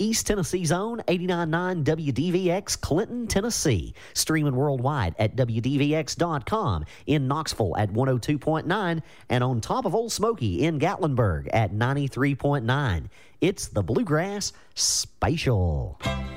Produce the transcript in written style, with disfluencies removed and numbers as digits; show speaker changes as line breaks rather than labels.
East Tennessee's own 89.9 WDVX, Clinton, Tennessee. Streaming worldwide at WDVX.com. In Knoxville at 102.9. And on top of Old Smoky in Gatlinburg at 93.9. It's the Bluegrass Spatial.